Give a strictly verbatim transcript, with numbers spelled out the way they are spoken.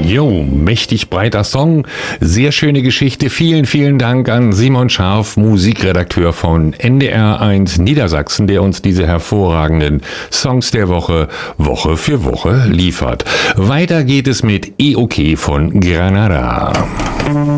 Jo, mächtig breiter Song, sehr schöne Geschichte. Vielen, vielen Dank an Simon Scharf, Musikredakteur von N D R eins Niedersachsen, der uns diese hervorragenden Songs der Woche Woche für Woche liefert. Weiter geht es mit E O K von Granada.